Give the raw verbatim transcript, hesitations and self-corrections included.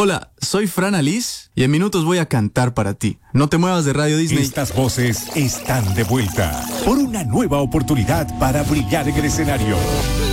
Hola, soy Fran Alice y en minutos voy a cantar para ti. No te muevas de Radio Disney. Estas voces están de vuelta por una nueva oportunidad para brillar en el escenario.